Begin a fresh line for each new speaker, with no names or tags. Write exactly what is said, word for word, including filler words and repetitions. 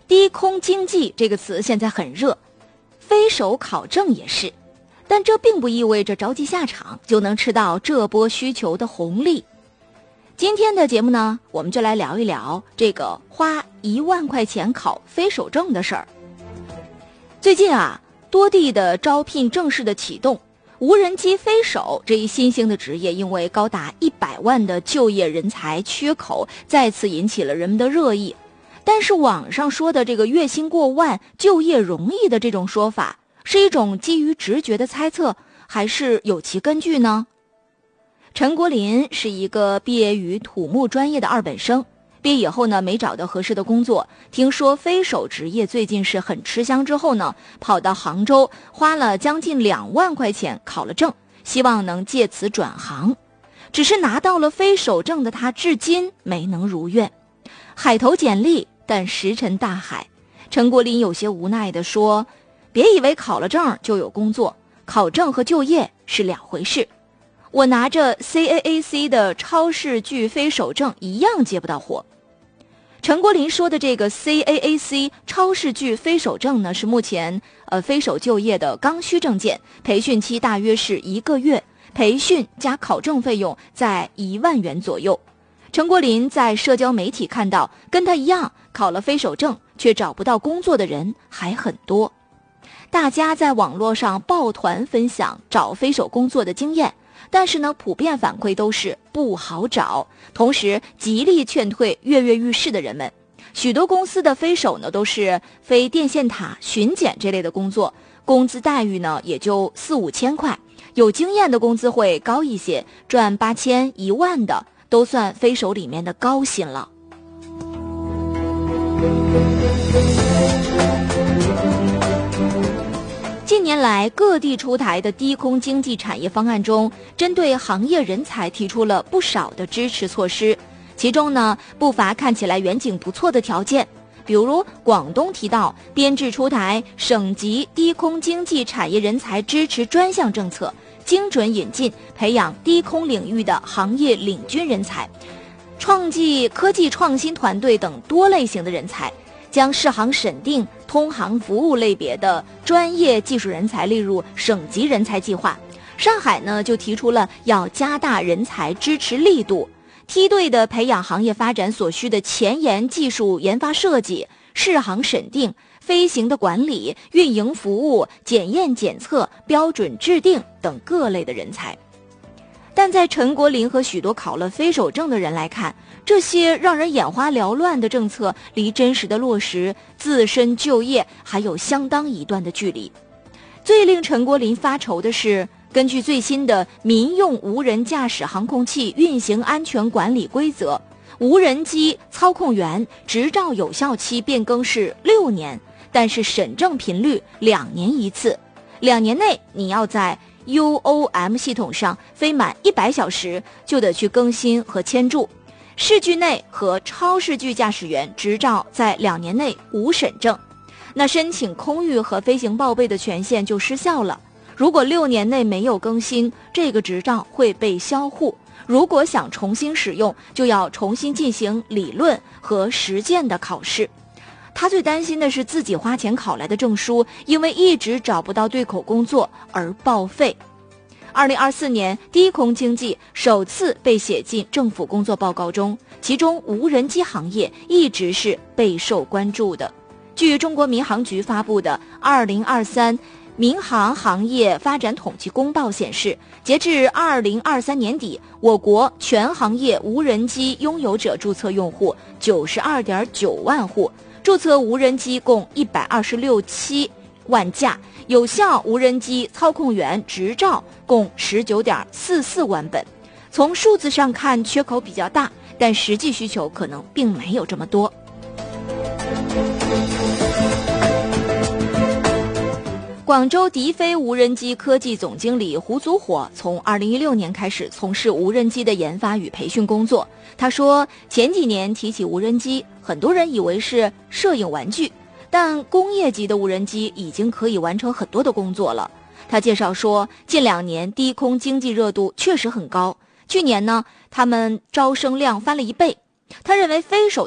低空经济这个词现在很热，飞手考证也是，但这并不意味着着急下场就能吃到这波需求的红利。今天的节目呢，我们就来聊一聊这个花一万块钱考飞手证的事儿。最近啊，多地的招聘正式的启动，无人机飞手这一新兴的职业，因为高达一百万的就业人才缺口，再次引起了人们的热议。但是网上说的这个月薪过万、就业容易的这种说法，是一种基于直觉的猜测，还是有其根据呢？陈国林是一个毕业于土木专业的二本生，毕业以后呢，没找到合适的工作，听说飞手职业最近是很吃香之后呢，跑到杭州花了将近两万块钱考了证，希望能借此转行。只是拿到了飞手证的他至今没能如愿，海投简历但石沉大海。陈国林有些无奈地说，别以为考了证就有工作，考证和就业是两回事。我拿着 C A A C 的超视距飞手证一样接不到活。陈国林说的这个 C A A C 超视距飞手证呢，是目前呃飞手就业的刚需证件，培训期大约是一个月，培训加考证费用在一万元左右。陈国林在社交媒体看到，跟他一样考了飞手证却找不到工作的人还很多。大家在网络上抱团分享找飞手工作的经验，但是呢，普遍反馈都是不好找，同时极力劝退跃跃欲试的人们。许多公司的飞手呢，都是飞电线塔、巡检这类的工作，工资待遇呢也就四五千块，有经验的工资会高一些，赚八千、一万的都算飞手里面的高薪了。近年来各地出台的低空经济产业方案中，针对行业人才提出了不少的支持措施，其中呢不乏看起来远景不错的条件。比如广东提到编制出台省级低空经济产业人才支持专项政策，精准引进培养低空领域的行业领军人才，创技科技创新团队等多类型的人才，将适航审定、通航服务类别的专业技术人才列入省级人才计划。上海呢就提出了要加大人才支持力度，梯队的培养行业发展所需的前沿技术研发设计、适航审定、飞行的管理、运营服务、检验检测、标准制定等各类的人才。但在陈国林和许多考了飞手证的人来看，这些让人眼花缭乱的政策离真实的落实、自身就业还有相当一段的距离。最令陈国林发愁的是，根据最新的民用无人驾驶航空器运行安全管理规则，无人机操控员执照有效期变更是六年，但是审证频率两年一次，两年内你要在 U O M 系统上飞满一百小时就得去更新和签注。视距内和超视距驾驶员执照在两年内无审证，那申请空域和飞行报备的权限就失效了。如果六年内没有更新，这个执照会被销户。如果想重新使用，就要重新进行理论和实践的考试。他最担心的是自己花钱考来的证书，因为一直找不到对口工作而报废。二零二四年低空经济首次被写进政府工作报告中，其中无人机行业一直是备受关注的。据中国民航局发布的二零二三民航行业发展统计公报显示，截至二零二三年底，我国全行业无人机拥有者注册用户九十二点九万户，注册无人机共一百二十六七万架，有效无人机操控员执照共十九点四四万本。从数字上看缺口比较大，但实际需求可能并没有这么多。广州迪飞无人机科技总经理胡祖火从二零一六年开始从事无人机的研发与培训工作。他说，前几年提起无人机，很多人以为是摄影玩具，但工业级的无人机已经可以完成很多的工作了。他介绍说，近两年低空经济热度确实很高，去年呢，他们招生量翻了一倍。他认为飞手